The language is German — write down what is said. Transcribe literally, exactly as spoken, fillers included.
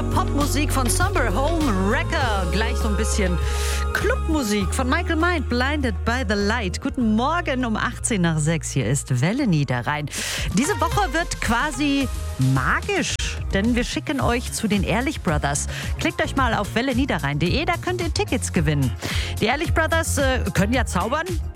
Schöne Popmusik von Somber Home Wrecker. Gleich so ein bisschen Clubmusik von Michael Mind, Blinded by the Light. Guten Morgen um achtzehn nach sechs. Hier ist Welle Niederrhein. Diese Woche wird quasi magisch, denn wir schicken euch zu den Ehrlich Brothers. Klickt euch mal auf welle niederrhein punkt de, da könnt ihr Tickets gewinnen. Die Ehrlich Brothers äh, können ja zaubern,